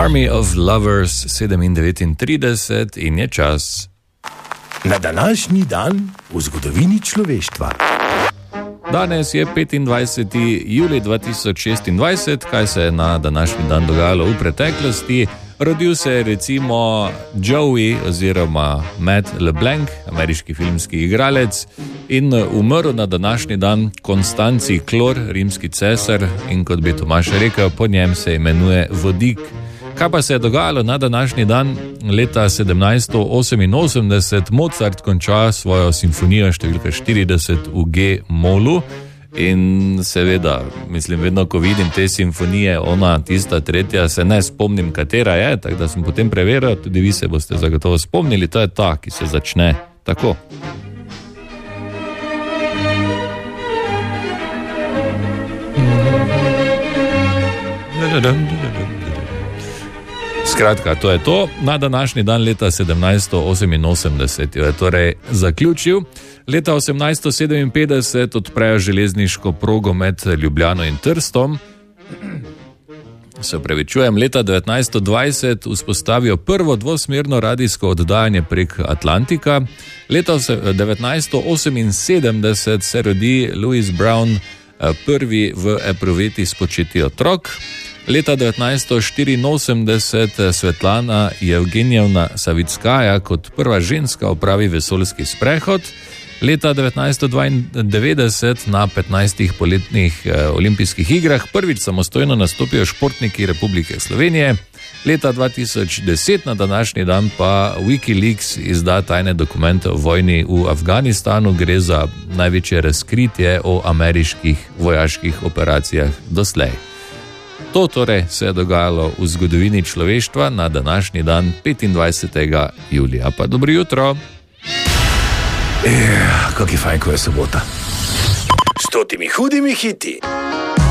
Army of Lovers 7:39 in je čas. Na današnji dan v zgodovini človeštva. Danes je 25. julij 2026, kaj se je na današnji dan dogajalo v preteklosti. Rodil se je recimo Joey oziroma Matt LeBlanc, ameriški filmski igralec, in umrl na današnji dan Konstancij Klor, rimski cesar, in kot bi Tomaž rekel, po njem se imenuje vodik. Kaj pa se je dogajalo na današnji dan? Leta 1788 Mozart konča svojo simfonijo številka 40 v G-molu. In seveda, mislim, vedno ko vidim te simfonije, ona, tista tretja, se ne spomnim, katera je, tako da sem potem preveril, tudi vi se boste zagotovo spomnili, to je ta, ki se začne tako. Skratka, to je to. Na današnji dan leta 1788 jo je torej zaključil. Leta 1857 odprejo železniško progo med Ljubljano in Trstom. Se opravičujem, leta 1920 vzpostavijo prvo dvosmerno radijsko oddajanje prek Atlantika. Leta 1978 se rodi Louis Brown, prvi v epruveti spočeti otrok. Leta 1984 Svetlana Evgenijevna Savickaja kot prva ženska opravi vesoljski sprehod. Leta 1992 na 15. poletnih olimpijskih igrah prvič samostojno nastopijo športniki Republike Slovenije. Leta 2010 na današnji dan pa Wikileaks izda tajne dokumente o vojni v Afganistanu. Gre za največje razkritje o ameriških vojaških operacijah doslej. To torej se je dogajalo v zgodovini človeštva na današnji dan 25. julija. Pa dobro jutro. Kak je fajn, ko je sobota. S totimi hudimi hiti.